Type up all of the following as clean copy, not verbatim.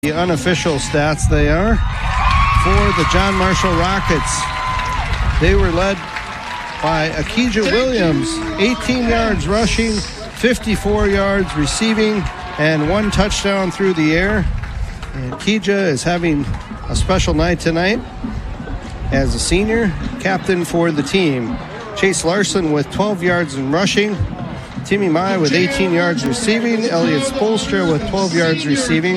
The unofficial stats they are for the John Marshall Rockets. They were led by Akija Williams, 18 yards rushing, 54 yards receiving, and 1 touchdown through the air. And Akija is having a special night tonight as a senior captain for the team. Chase Larson with 12 yards in rushing, Timmy Mai with 18 yards receiving, Elliot Spolstra with 12 yards receiving.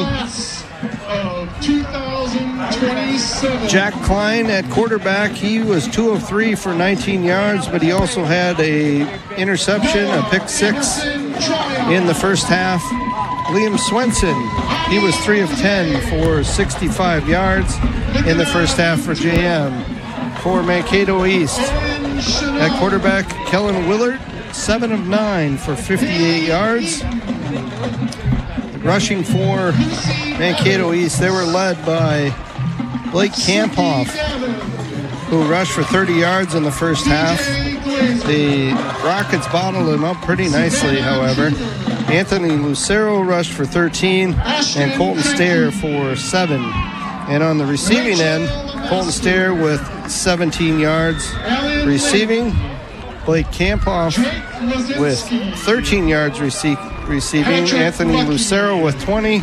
Jack Klein at quarterback, he was 2 of 3 for 19 yards, but he also had a interception, a pick six in the first half. Liam Swenson, he was 3 of 10 for 65 yards in the first half for JM. For Mankato East, at quarterback, Kellen Willard, 7 of 9 for 58 yards. Rushing for Mankato East, they were led by Blake Kamphoff, who rushed for 30 yards in the first half. The Rockets bottled him up pretty nicely, however. Anthony Lucero rushed for 13, and Colton Stair for 7. And on the receiving end, Colton Stair with 17 yards receiving. Blake Kamphoff with 13 yards receiving. Anthony Lucero with 20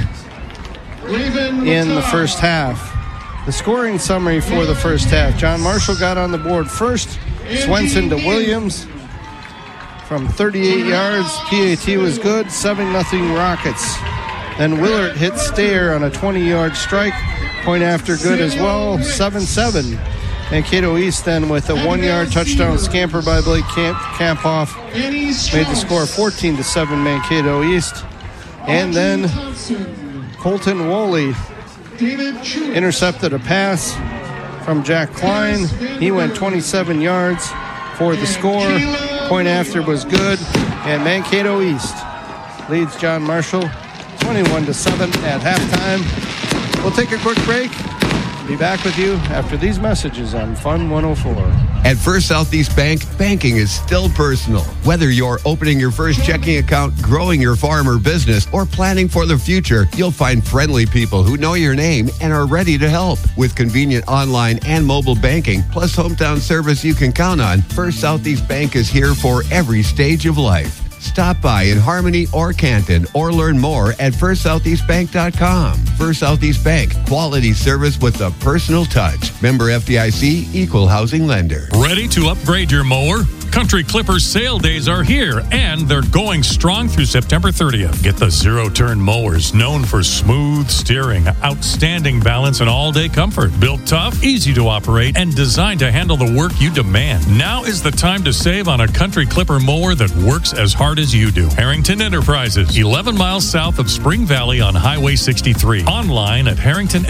in the first half. The scoring summary for the first half. John Marshall got on the board first. Swenson to Williams from 38 yards. PAT was good. 7-0 Rockets. Then Willard hit Stair on a 20-yard strike. Point after good as well. 7-7. Mankato East then with a 1-yard touchdown scamper by Blake Kamphoff made the score 14-7 Mankato East. And then Colton Woolley intercepted a pass from Jack Klein. He went 27 yards for the score. Point after was good. And Mankato East leads John Marshall 21-7 at halftime. We'll take a quick break. Be back with you after these messages on Fun 104. At First Southeast Bank, banking is still personal. Whether you're opening your first checking account, growing your farm or business, or planning for the future, you'll find friendly people who know your name and are ready to help. With convenient online and mobile banking, plus hometown service you can count on, First Southeast Bank is here for every stage of life. Stop by in Harmony or Canton or learn more at firstsoutheastbank.com. First Southeast Bank, quality service with a personal touch. Member FDIC, equal housing lender. Ready to upgrade your mower? Country Clipper sale days are here, and they're going strong through September 30th. Get the zero-turn mowers known for smooth steering, outstanding balance, and all-day comfort. Built tough, easy to operate, and designed to handle the work you demand. Now is the time to save on a Country Clipper mower that works as hard as you do. Harrington Enterprises, 11 miles south of Spring Valley on Highway 63. Online at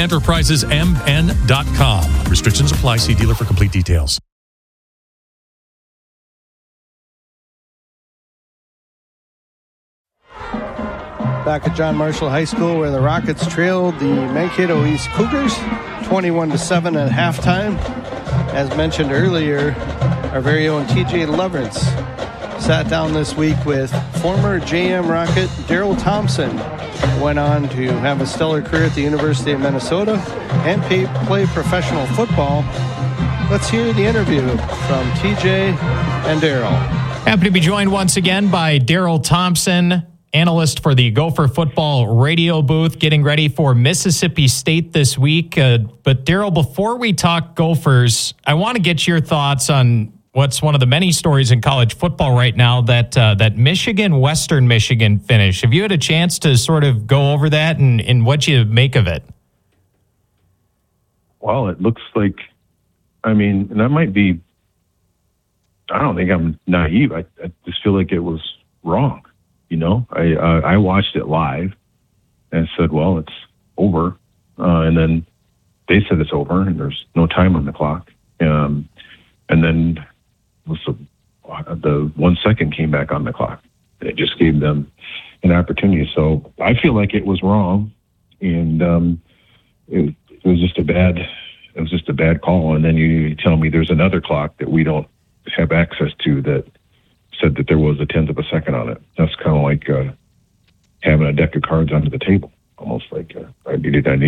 harringtonenterprisesmn.com. Restrictions apply. See dealer for complete details. Back at John Marshall High School, where the Rockets trailed the Mankato East Cougars 21-7 at halftime. As mentioned earlier, our very own TJ Leverance sat down this week with former JM Rocket Daryl Thompson, who went on to have a stellar career at the University of Minnesota and play professional football. Let's hear the interview from TJ and Daryl. Happy to be joined once again by Daryl Thompson, analyst for the Gopher Football radio booth, getting ready for Mississippi State this week. But Daryl, before we talk Gophers, I want to get your thoughts on what's one of the many stories in college football right now, that Michigan-Western Michigan finish. Have you had a chance to sort of go over that and what you make of it? Well, it looks like, and that might be, I don't think I'm naive. I just feel like it was wrong. I watched it live and said, well, it's over. And then they said it's over and there's no time on the clock. And then the 1 second came back on the clock. It just gave them an opportunity. So I feel like it was wrong. And it was just a bad call. And then you tell me there's another clock that we don't have access to that said that there was a tenth of a second on it. That's kind of like having a deck of cards under the table, almost like I need